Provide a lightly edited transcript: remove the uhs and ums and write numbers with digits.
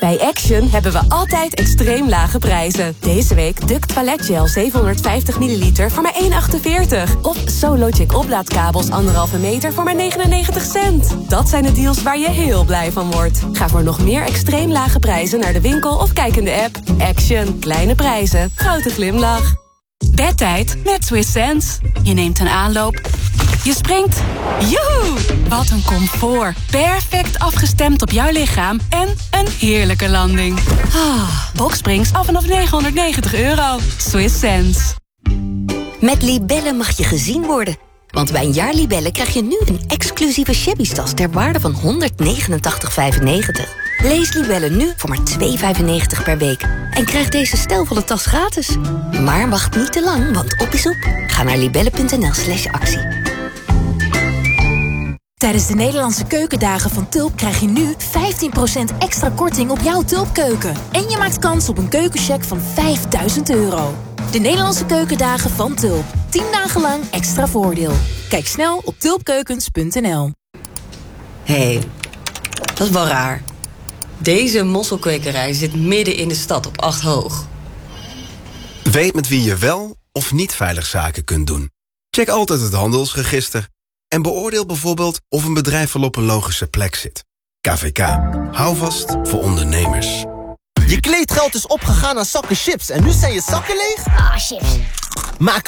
Bij Action hebben we altijd extreem lage prijzen. Deze week Duct toiletgel 750 ml voor maar €1,48. Of SoLogic oplaadkabels 1,5 meter voor maar 99 cent. Dat zijn de deals waar je heel blij van wordt. Ga voor nog meer extreem lage prijzen naar de winkel of kijk in de app. Action. Kleine prijzen. Grote glimlach. Bedtijd met Swiss Sense. Je neemt een aanloop. Je springt. Joehoe! Wat een comfort. Perfect afgestemd op jouw lichaam. En een heerlijke landing. Boxsprings af vanaf €990. Swiss Sense. Met Libellen mag je gezien worden. Want bij een jaar Libellen krijg je nu een exclusieve shabby-tas ter waarde van €189,95. Lees Libellen nu voor maar €2,95 per week. En krijg deze stijlvolle tas gratis. Maar wacht niet te lang, want op is op. Ga naar libellen.nl/actie. Tijdens de Nederlandse keukendagen van Tulp krijg je nu 15% extra korting op jouw Tulpkeuken. En je maakt kans op een keukencheck van €5.000. De Nederlandse keukendagen van Tulp. 10 dagen lang extra voordeel. Kijk snel op tulpkeukens.nl. Hé, dat is wel raar. Deze mosselkwekerij zit midden in de stad op 8 hoog. Weet met wie je wel of niet veilig zaken kunt doen. Check altijd het handelsregister. En beoordeel bijvoorbeeld of een bedrijf wel op een logische plek zit. KVK. Hou vast voor ondernemers. Je kleedgeld is opgegaan aan zakken chips en nu zijn je zakken leeg? Ah, chips. Maak